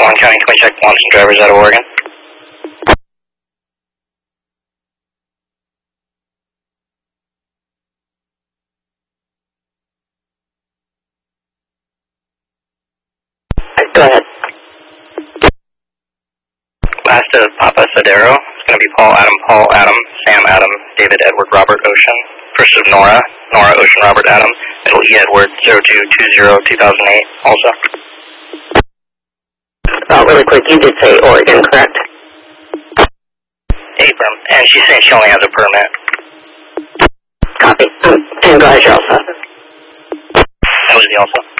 Warren County, can we check Watson drivers out of Oregon? Go ahead. Last of Papa Sodero. It's going to be Paul, Adam, Sam, Adam, David, Edward, Robert, Ocean. First of Nora, Ocean, Robert, Adam. Middle E, Edward, 0220-2008 also. Really quick, you did say Oregon, correct? Abram, and she's saying she only has a permit. Copy. And go ahead, you're all set. That was the also.